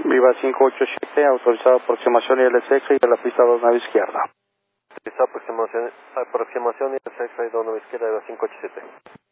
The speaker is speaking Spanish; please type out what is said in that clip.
Viva 587, autorizado aproximación y el sexo y de la pista 2 nave izquierda. Autorizado aproximación y el sexo y 2 nave izquierda de la 587.